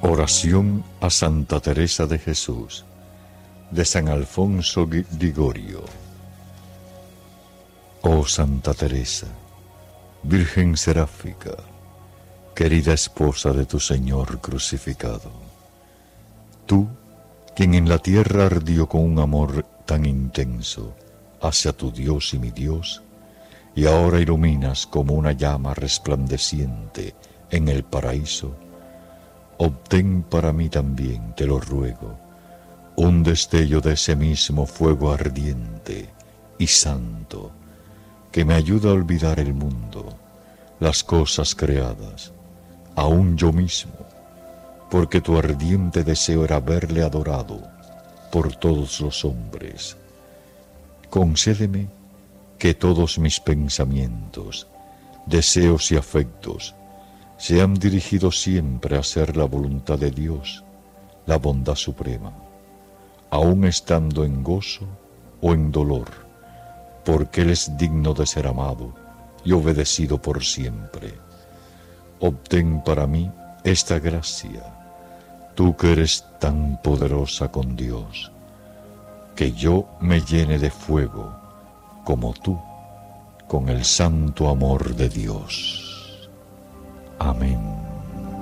Oración a Santa Teresa de Jesús, de San Alfonso Ligorio. Oh Santa Teresa, Virgen seráfica, querida esposa de tu Señor crucificado, tú, quien en la tierra ardió con un amor tan intenso hacia tu Dios y mi Dios, y ahora iluminas como una llama resplandeciente en el paraíso, obtén para mí también, te lo ruego, un destello de ese mismo fuego ardiente y santo, que me ayuda a olvidar el mundo, las cosas creadas, aún yo mismo, porque tu ardiente deseo era verle adorado por todos los hombres. Concédeme que todos mis pensamientos, deseos y afectos sean dirigidos siempre a hacer la voluntad de Dios, la bondad suprema, aun estando en gozo o en dolor, porque Él es digno de ser amado y obedecido por siempre. Obtén para mí esta gracia, tú que eres tan poderosa con Dios, que yo me llene de fuego, como tú, con el santo amor de Dios. Amén.